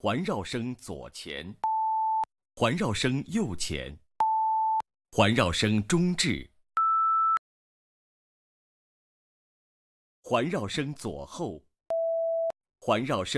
环绕声左前，环绕声右前，环绕声中置，环绕声左后，环绕声